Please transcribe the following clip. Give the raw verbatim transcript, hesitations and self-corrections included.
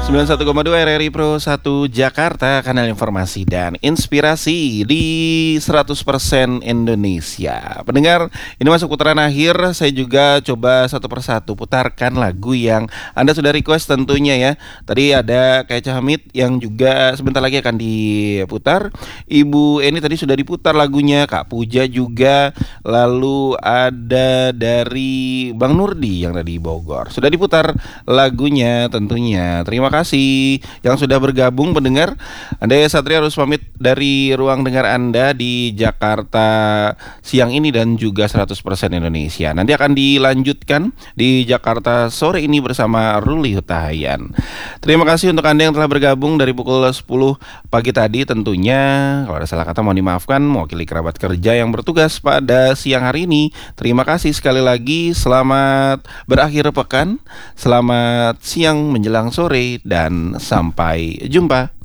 sembilan puluh satu koma dua R R I Pro satu Jakarta, kanal informasi dan inspirasi di seratus persen Indonesia. Pendengar, ini masuk putaran akhir. Saya juga coba satu persatu putarkan lagu yang Anda sudah request tentunya ya. Tadi ada kayak Hamid yang juga sebentar lagi akan diputar. Ibu Eni tadi sudah diputar lagunya, Kak Puja juga. Lalu ada dari Bang Nurdi yang tadi Bogor. Sudah diputar lagunya tentunya. Terima kasih yang sudah bergabung pendengar. Anda Satria harus pamit dari ruang dengar Anda di Jakarta siang ini dan juga seratus persen Indonesia. Nanti akan dilanjutkan di Jakarta sore ini bersama Ruli Hutahayan. Terima kasih untuk Anda yang telah bergabung dari pukul sepuluh pagi tadi tentunya. Kalau ada salah kata mohon dimaafkan, mewakili kerabat kerja yang bertugas pada siang hari ini. Terima kasih sekali lagi. Selamat berakhir pekan. Selamat siang menjelang sore dan sampai jumpa.